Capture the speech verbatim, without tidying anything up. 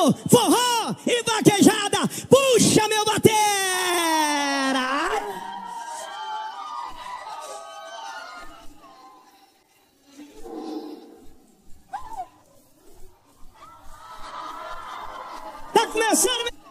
solo, forró e vaquejada. Puxa, meu batera! Tá começando...